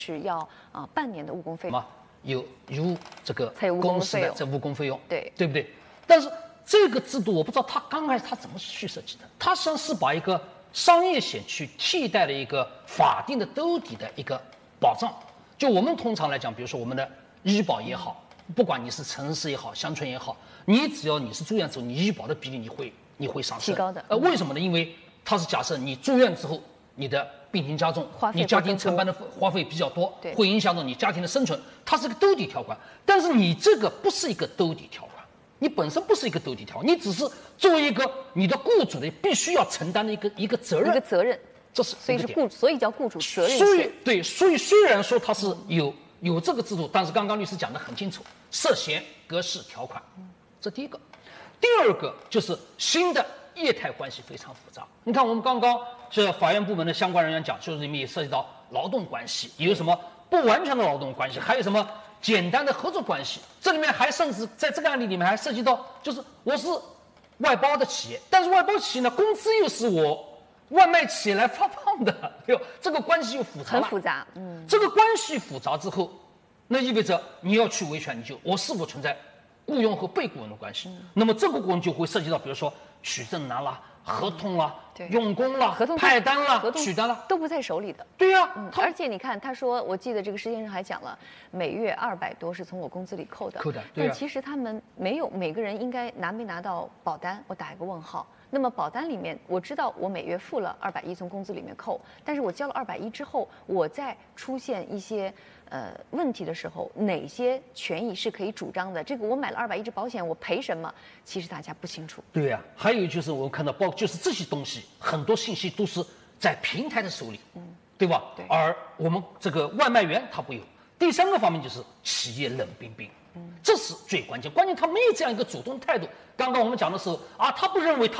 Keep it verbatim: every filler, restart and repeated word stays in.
是要啊、呃、半年的误工费嘛，有入这个才有误工公司费用的这误工费用， 对对不对？但是这个制度我不知道他刚开始他怎么去设计的，他实际上是把一个商业险去替代了一个法定的兜底的一个保障。就我们通常来讲，比如说我们的医保也好，不管你是城市也好，乡村也好，你只要你是住院之后，你医保的比例你会你会上升， 提高的。 呃，为什么呢？因为它是假设你住院之后，你的病情加重，你家庭承担的花费比较多，会影响到你家庭的生存，它是个兜底条款。但是你这个不是一个兜底条款，你本身不是一个兜底条，你只是作为一个你的雇主的必须要承担的一个一个责任， 一个责任， 这是所以是雇，所以叫雇主责任所以对，所以虽然说它是有有这个制度，但是刚刚律师讲的很清楚，涉嫌格式条款，这第一个。第二个就是新的业态关系非常复杂。你看，我们刚刚这法院部门的相关人员讲，就是里面也涉及到劳动关系，有什么不完全的劳动关系，还有什么简单的合作关系。这里面还甚至在这个案例里面还涉及到，就是我是外包的企业，但是外包企业呢，工资又是我外卖企业来发放的，哟，这个关系又复杂了， 很复杂。嗯， 这个关系复杂之后，那意味着你要去维权，你就我是否存在雇佣和被雇佣的关系，嗯、那么这个过程就会涉及到，比如说取证难啦、合同啦、嗯、用工啦、 合同派单啦、 合同取单啦， 都不在手里的。 对呀、啊嗯，而且你看，他说，我记得这个施先生还讲了，每月二百多是从我工资里扣的， 扣的。对、啊、 但其实他们没有每个人应该拿没拿到保单，我打一个问号。那么保单里面，我知道我每月付了二百一从工资里面扣，但是我交了二百一之后，我再出现一些呃问题的时候，哪些权益是可以主张的？这个我买了二百一只保险，我赔什么？其实大家不清楚。 对呀、啊，还有就是我们看到，包括就是这些东西，很多信息都是在平台的手里，嗯，对吧？ 对。 而我们这个外卖员他不有。第三个方面就是企业冷冰冰。嗯，这是最关键，关键他没有这样一个主动态度。刚刚我们讲的时候啊，他不认为他。